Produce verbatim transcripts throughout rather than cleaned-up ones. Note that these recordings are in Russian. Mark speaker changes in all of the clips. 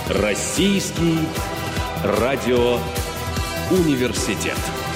Speaker 1: Российский радиоуниверситет.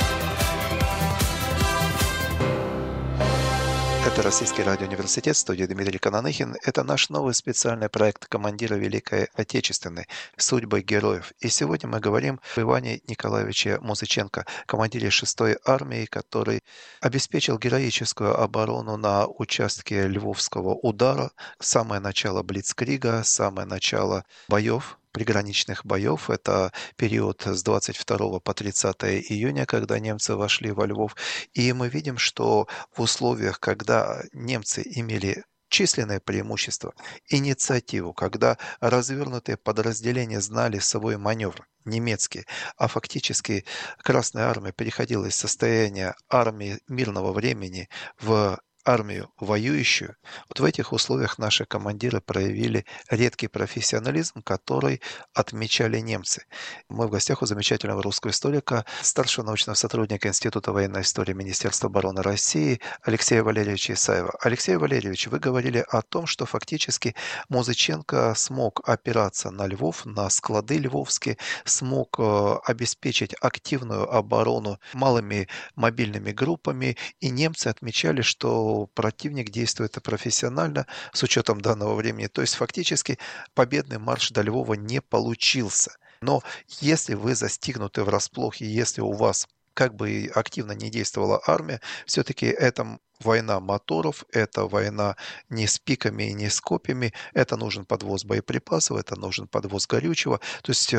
Speaker 2: Это Российский радиоуниверситет, студия Дмитрий Кананыхин. Это наш новый специальный проект «Командиры Великой Отечественной. Судьбы героев». И сегодня мы говорим о Иване Николаевиче Музыченко, командире шестой армии, который обеспечил героическую оборону на участке Львовского удара, самое начало Блицкрига, самое начало боев, приграничных боев. Это период с двадцать второго по тридцатое июня, когда немцы вошли во Львов. И мы видим, что в условиях, когда немцы имели численное преимущество, инициативу, когда развернутые подразделения знали свой маневр, немецкий, а фактически Красная Армия переходила из состояния армии мирного времени в армию воюющую, вот в этих условиях наши командиры проявили редкий профессионализм, который отмечали немцы. Мы в гостях у замечательного русского историка, старшего научного сотрудника Института военной истории Министерства обороны России Алексея Валерьевича Исаева. Алексей Валерьевич, вы говорили о том, что фактически Музыченко смог опираться на Львов, на склады львовские, смог обеспечить активную оборону малыми мобильными группами, и немцы отмечали, что противник действует профессионально с учетом данного времени. То есть фактически победный марш до Львова не получился. Но если вы застигнуты врасплох, и если у вас как бы активно не действовала армия, все-таки это война моторов, это война не с пиками и не с копьями, это нужен подвоз боеприпасов, это нужен подвоз горючего. То есть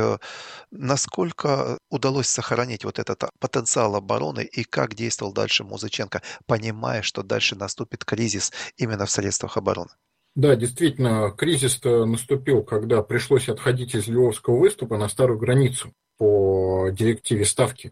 Speaker 2: насколько удалось сохранить вот этот потенциал обороны и как действовал дальше Музыченко, понимая, что дальше наступит кризис именно в средствах обороны?
Speaker 3: Да, действительно, кризис-то наступил, когда пришлось отходить из Львовского выступа на старую границу по директиве Ставки.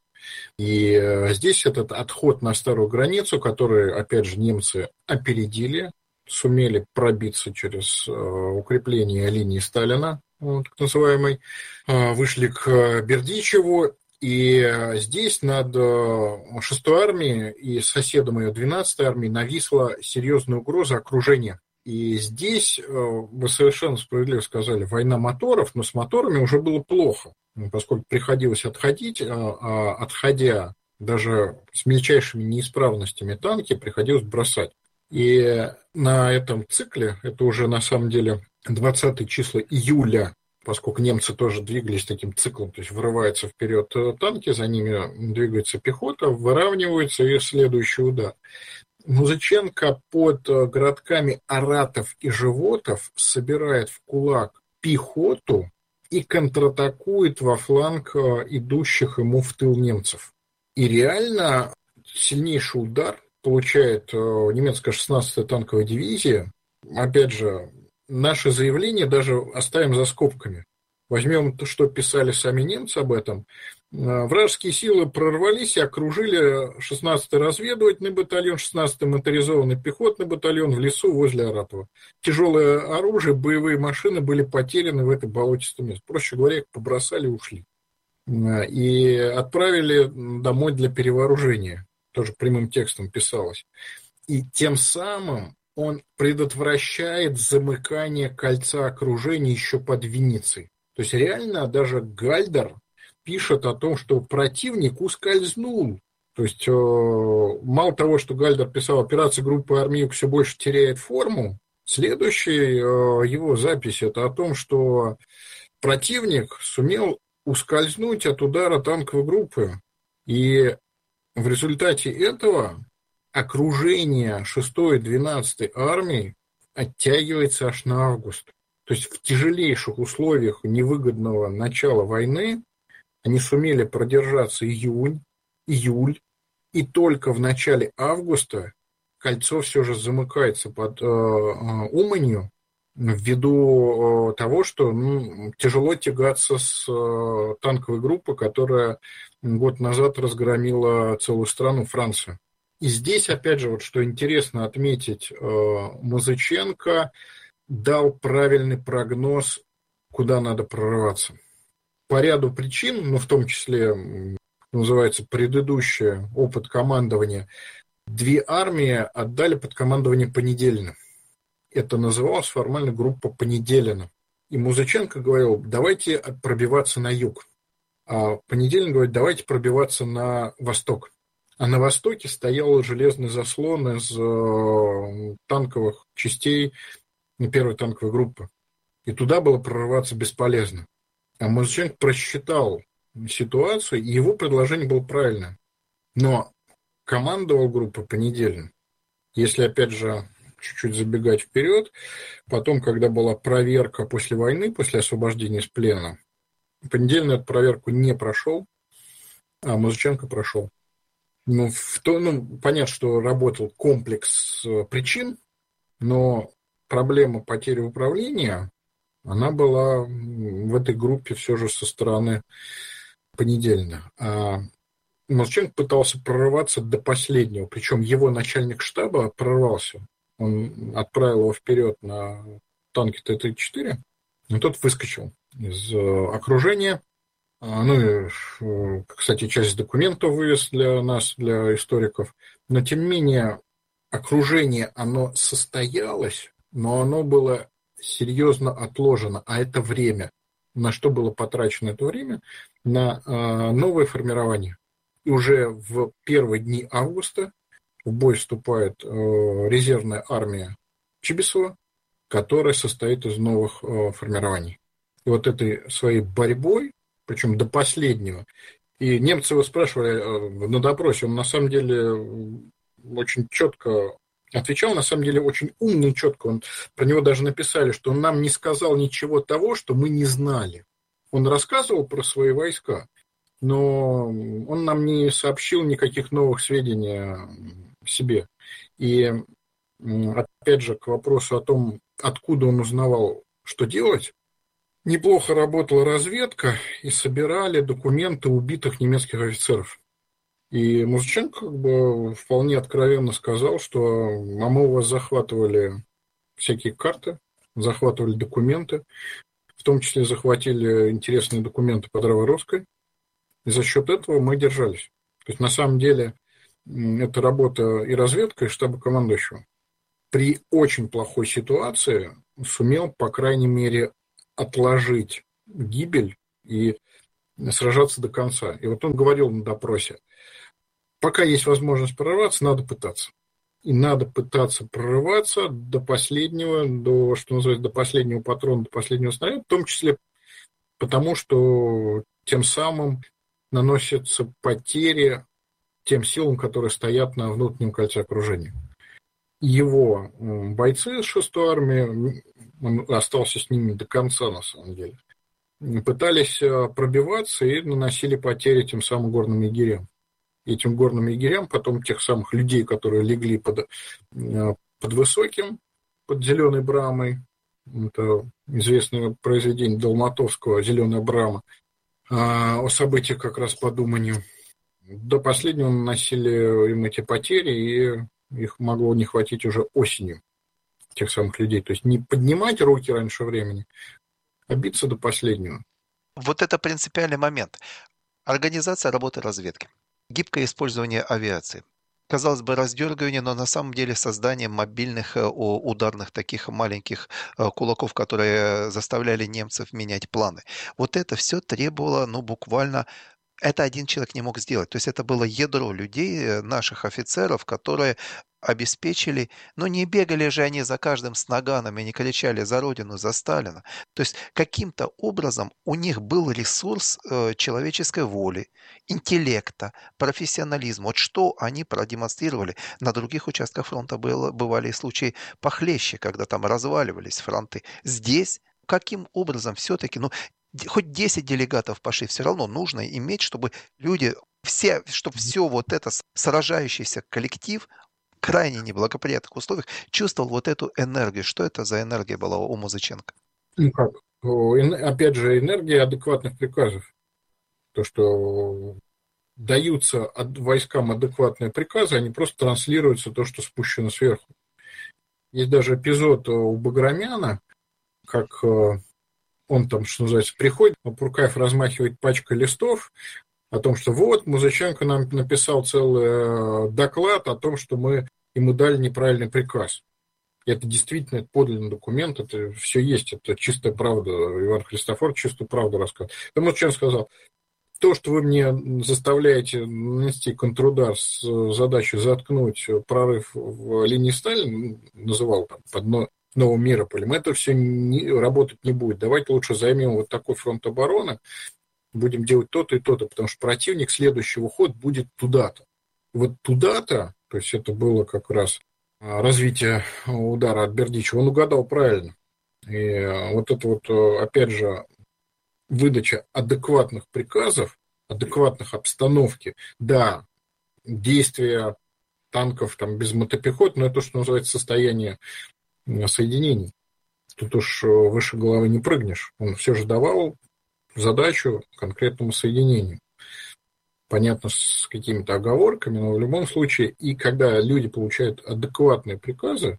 Speaker 3: И здесь этот отход на старую границу, который, опять же, немцы опередили, сумели пробиться через укрепление линии Сталина, так называемой, вышли к Бердичеву. И здесь над шестой армией и соседом ее двенадцатой армией нависла серьезная угроза окружения. И здесь, вы совершенно справедливо сказали, война моторов, но с моторами уже было плохо, поскольку приходилось отходить, а отходя даже с мельчайшими неисправностями танки, приходилось бросать. И на этом цикле, это уже на самом деле двадцатые числа июля, поскольку немцы тоже двигались таким циклом, то есть вырываются вперед танки, за ними двигается пехота, выравниваются и следующий удар. Музыченко под городками Аратов и Животов собирает в кулак пехоту и контратакует во фланг идущих ему в тыл немцев. И реально сильнейший удар получает немецкая шестнадцатая танковая дивизия. Опять же, наше заявление даже оставим за скобками. Возьмем то, что писали сами немцы об этом. Вражеские силы прорвались и окружили шестнадцатый разведывательный батальон, шестнадцатый моторизованный пехотный батальон в лесу возле Аратова. Тяжелое оружие, боевые машины были потеряны в этой болотистом месте. Проще говоря, их побросали и ушли. И отправили домой для перевооружения. Тоже прямым текстом писалось. И тем самым он предотвращает замыкание кольца окружения еще под Винницей. То есть реально даже Гальдер пишет о том, что противник ускользнул. То есть мало того, что Гальдер писал, операция группы армии все больше теряет форму, следующая его запись это о том, что противник сумел ускользнуть от удара танковой группы. И в результате этого окружение шестой и двенадцатой армии оттягивается аж на август. То есть в тяжелейших условиях невыгодного начала войны они сумели продержаться июнь, июль, и только в начале августа кольцо все же замыкается под э, Уманью ввиду э, того, что ну, тяжело тягаться с э, танковой группой, которая год назад разгромила целую страну, Францию. И здесь, опять же, вот что интересно отметить, э, Музыченко дал правильный прогноз, куда надо прорываться. По ряду причин, ну, в том числе, называется, предыдущий опыт командования, две армии отдали под командование Понеделина. Это называлось формально группа Понеделина. И Музыченко говорил, давайте пробиваться на юг. А Понедельник говорит, давайте пробиваться на восток. А на востоке стоял железный заслон из э, танковых частей первой танковой группы. И туда было прорываться бесполезно. А Музыченко просчитал ситуацию, и его предложение было правильное. Но командовал группой Понедельник. Если, опять же, чуть-чуть забегать вперед, потом, когда была проверка после войны, после освобождения из плена, Понедельник эту проверку не прошел, а Музыченко прошел. Ну, в то, ну, понятно, что работал комплекс причин, но проблема потери управления, она была в этой группе все же со стороны Понедельника. А Музыченко пытался прорываться до последнего, причем его начальник штаба прорвался. Он отправил его вперед на танке Т тридцать четыре, но тот выскочил из окружения. Ну, и, кстати, часть документов вывез для нас, для историков. Но, тем не менее, окружение, оно состоялось, но оно было серьезно отложено. А это время. На что было потрачено это время? На новое формирование. И уже в первые дни августа в бой вступает резервная армия Чибисова, которая состоит из новых формирований. И вот этой своей борьбой, причем до последнего. И немцы его спрашивали на допросе, он на самом деле очень четко отвечал, на самом деле очень умно и четко. Он, про него даже написали, что он нам не сказал ничего того, что мы не знали. Он рассказывал про свои войска, но он нам не сообщил никаких новых сведений о себе. И опять же, к вопросу о том, откуда он узнавал, что делать, неплохо работала разведка, и собирали документы убитых немецких офицеров. И Музыченко как бы вполне откровенно сказал, что а мы у вас захватывали всякие карты, захватывали документы, в том числе захватили интересные документы по Драворусской, и за счет этого мы держались. То есть на самом деле это работа и разведка, и штаба командующего. При очень плохой ситуации сумел, по крайней мере, отложить гибель и сражаться до конца. И вот он говорил на допросе, пока есть возможность прорваться, надо пытаться. И надо пытаться прорываться до последнего, до, что называется, до последнего патрона, до последнего снаряда, в том числе потому, что тем самым наносятся потери тем силам, которые стоят на внутреннем кольце окружения. Его бойцы из шестой армии, он остался с ними до конца, на самом деле, пытались пробиваться и наносили потери тем самым горным егерям. И этим горным егерям, потом тех самых людей, которые легли под, под Высоким, под Зеленой Брамой, это известное произведение Долматовского «Зеленая Брама», о событиях как раз по Думанию, до последнего наносили им эти потери, и их могло не хватить уже осенью, тех самых людей. То есть не поднимать руки раньше времени, а биться до последнего.
Speaker 2: Вот это принципиальный момент. Организация работы разведки, гибкое использование авиации. Казалось бы, раздергивание, но на самом деле создание мобильных ударных таких маленьких кулаков, которые заставляли немцев менять планы. Вот это все требовало, ну, буквально... Это один человек не мог сделать. То есть это было ядро людей, наших офицеров, которые обеспечили, но не бегали же они за каждым с наганами, не кричали за Родину, за Сталина. То есть каким-то образом у них был ресурс э, человеческой воли, интеллекта, профессионализма. Вот что они продемонстрировали. На других участках фронта было, бывали и случаи похлеще, когда там разваливались фронты. Здесь каким образом все-таки, ну, хоть десять делегатов пошли, все равно нужно иметь, чтобы люди, все, чтобы все вот это сражающийся коллектив в крайне неблагоприятных условиях чувствовал вот эту энергию. Что это за энергия была у Музыченко?
Speaker 3: Ну как? Опять же, энергия адекватных приказов. То, что даются войскам адекватные приказы, они просто транслируются то, что спущено сверху. Есть даже эпизод у Баграмяна, как он там, что называется, приходит, а Пуркаев размахивает пачкой листов о том, что вот, Музыченко нам написал целый доклад о том, что мы ему дали неправильный приказ. Это действительно подлинный документ, это все есть, это чистая правда. Иван Христофорович чистую правду рассказывает. Потому что он сказал, то, что вы мне заставляете нанести контрудар с задачей заткнуть прорыв в линии Сталина, называл там под новым Мирополем, это все не, работать не будет. Давайте лучше займем вот такой фронт обороны, будем делать то-то и то-то, потому что противник следующий уход будет туда-то. Вот туда-то, то есть это было как раз развитие удара от Бердичева, он угадал правильно. И вот это вот, опять же, выдача адекватных приказов, адекватных обстановки, да, действия танков там, без мотопехот, но это то, что называется состояние соединений. Тут уж выше головы не прыгнешь. Он все же давал задачу конкретному соединению. Понятно, с какими-то оговорками, но в любом случае, и когда люди получают адекватные приказы,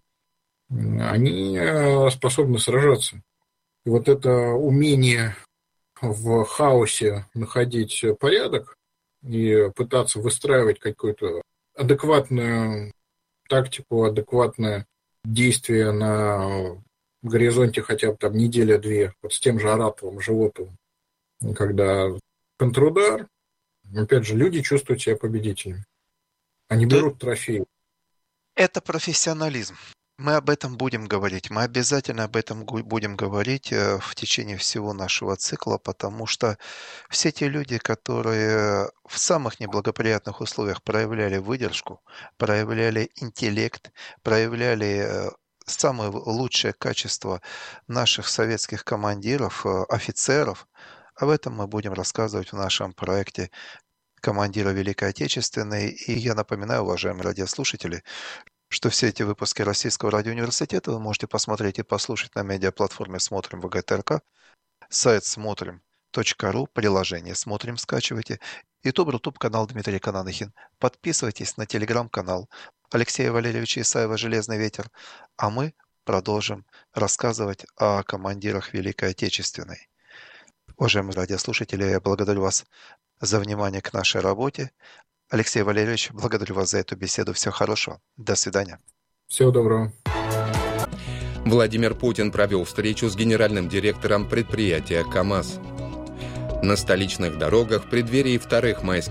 Speaker 3: они способны сражаться. И вот это умение в хаосе находить порядок и пытаться выстраивать какую-то адекватную тактику, адекватное действие на горизонте хотя бы там неделя-две, вот с тем же Араповым, Животовым, когда контрудар, опять же, люди чувствуют себя победителями. Они берут трофеи.
Speaker 2: Это профессионализм. Мы об этом будем говорить. Мы обязательно об этом будем говорить в течение всего нашего цикла, потому что все те люди, которые в самых неблагоприятных условиях проявляли выдержку, проявляли интеллект, проявляли самые лучшие качества наших советских командиров, офицеров, об этом мы будем рассказывать в нашем проекте «Командиры Великой Отечественной». И я напоминаю, уважаемые радиослушатели, что все эти выпуски Российского радиоуниверситета вы можете посмотреть и послушать на медиаплатформе «Смотрим ВГТРК», сайт смотрим точка ру, приложение «Смотрим» скачивайте, YouTube, Рутуб, канал Дмитрий Кананыхин. Подписывайтесь на телеграм-канал Алексея Валерьевича Исаева «Железный ветер», а мы продолжим рассказывать о командирах Великой Отечественной. Уважаемые радиослушатели, я благодарю вас за внимание к нашей работе. Алексей Валерьевич, благодарю вас за эту беседу. Всего хорошего. До свидания.
Speaker 3: Всего доброго.
Speaker 1: Владимир Путин провел встречу с генеральным директором предприятия КАМАЗ. На столичных дорогах в преддверии вторых майских